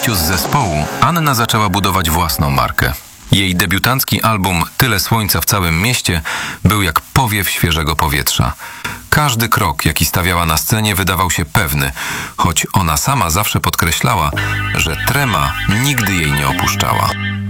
wyjściu z zespołu Anna zaczęła budować własną markę. Jej debiutancki album Tyle słońca w całym mieście był jak powiew świeżego powietrza. Każdy krok, jaki stawiała na scenie, wydawał się pewny, choć ona sama zawsze podkreślała, że trema nigdy jej nie opuszczała.